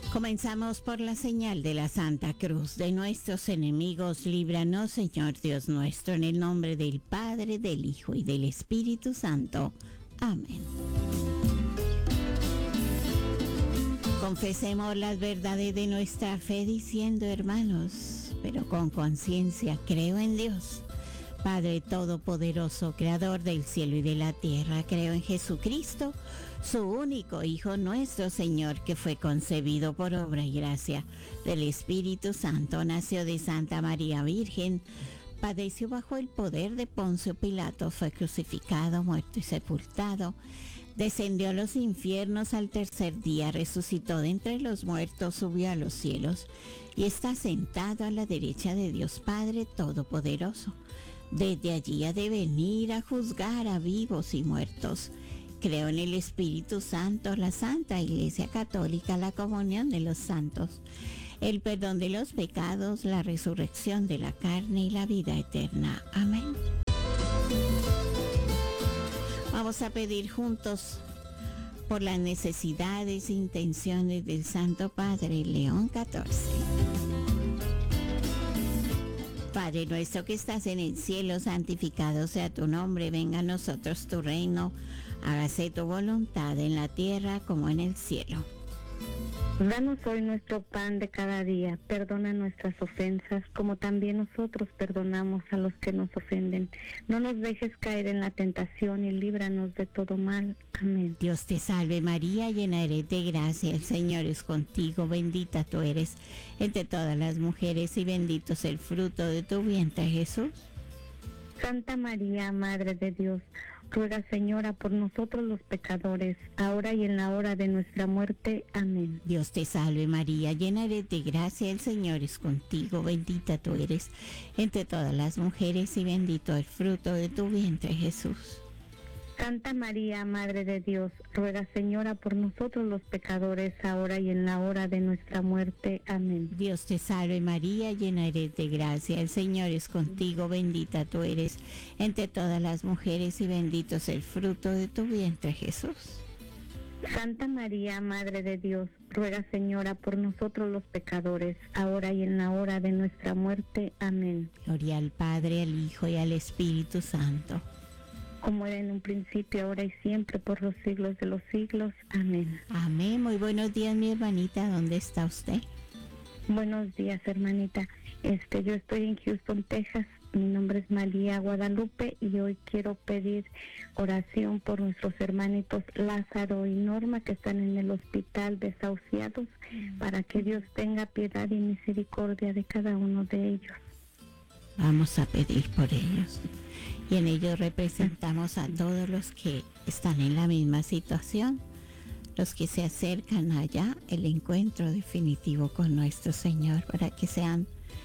Comenzamos por la señal de la Santa Cruz de nuestros enemigos. Líbranos, Señor Dios nuestro, en el nombre del Padre, del Hijo y del Espíritu Santo. Amén. Confesemos las verdades de nuestra fe diciendo, hermanos, pero con conciencia, creo en Dios, Padre Todopoderoso, Creador del cielo y de la tierra. Creo en Jesucristo, su único Hijo, nuestro Señor, que fue concebido por obra y gracia del Espíritu Santo, nació de Santa María Virgen, padeció bajo el poder de Poncio Pilato, fue crucificado, muerto y sepultado, descendió a los infiernos, al tercer día resucitó de entre los muertos, subió a los cielos y está sentado a la derecha de Dios Padre Todopoderoso. Desde allí ha de venir a juzgar a vivos y muertos. Creo en el Espíritu Santo, la Santa Iglesia Católica, la comunión de los santos, el perdón de los pecados, la resurrección de la carne y la vida eterna. Amén. Vamos a pedir juntos por las necesidades e intenciones del Santo Padre León XIV. Padre nuestro que estás en el cielo, santificado sea tu nombre, venga a nosotros tu reino, hágase tu voluntad en la tierra como en el cielo. Danos hoy nuestro pan de cada día, perdona nuestras ofensas, como también nosotros perdonamos a los que nos ofenden. No nos dejes caer en la tentación y líbranos de todo mal. Amén. Dios te salve María, llena eres de gracia, el Señor es contigo, bendita tú eres entre todas las mujeres y bendito es el fruto de tu vientre, Jesús. Santa María, Madre de Dios, ruega, Señora, por nosotros los pecadores, ahora y en la hora de nuestra muerte. Amén. Dios te salve María, llena eres de gracia, el Señor es contigo, bendita tú eres entre todas las mujeres y bendito el fruto de tu vientre, Jesús. Santa María, Madre de Dios, ruega, Señora, por nosotros los pecadores, ahora y en la hora de nuestra muerte. Amén. Dios te salve María, llena eres de gracia, el Señor es contigo, bendita tú eres entre todas las mujeres y bendito es el fruto de tu vientre, Jesús. Santa María, Madre de Dios, ruega, Señora, por nosotros los pecadores, ahora y en la hora de nuestra muerte. Amén. Gloria al Padre, al Hijo y al Espíritu Santo, como era en un principio, ahora y siempre, por los siglos de los siglos. Amén. Amén. Muy buenos días, mi hermanita. ¿Dónde está usted? Buenos días, hermanita. Yo estoy en Houston, Texas. Mi nombre es María Guadalupe y hoy quiero pedir oración por nuestros hermanitos Lázaro y Norma que están en el hospital desahuciados, para que Dios tenga piedad y misericordia de cada uno de ellos. Vamos a pedir por ellos. Y en ellos representamos a todos los que están en la misma situación, los que se acercan allá, el encuentro definitivo con nuestro Señor, para que sean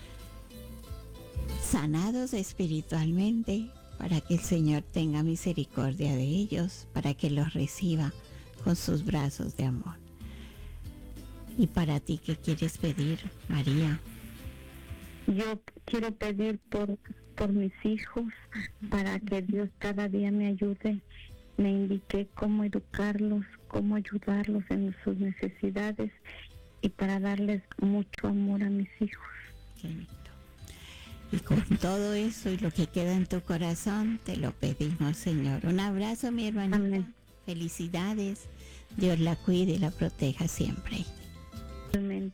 sanados espiritualmente, para que el Señor tenga misericordia de ellos, para que los reciba con sus brazos de amor. Y para ti, ¿qué quieres pedir, María? Yo quiero pedir por mis hijos, para que Dios cada día me ayude, me indique cómo educarlos, cómo ayudarlos en sus necesidades y para darles mucho amor a mis hijos. Qué lindo. Y con todo eso y lo que queda en tu corazón, te lo pedimos, Señor. Un abrazo, mi hermanita. Amén. Felicidades. Dios la cuide y la proteja siempre. Amén.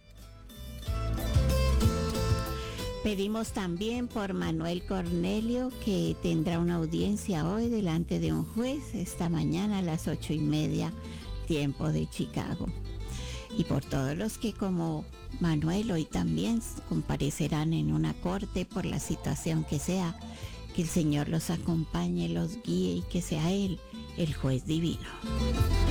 Pedimos también por Manuel Cornelio, que tendrá una audiencia hoy delante de un juez esta mañana a las 8:30, tiempo de Chicago. Y por todos los que como Manuel hoy también comparecerán en una corte por la situación que sea, que el Señor los acompañe, los guíe y que sea Él el juez divino.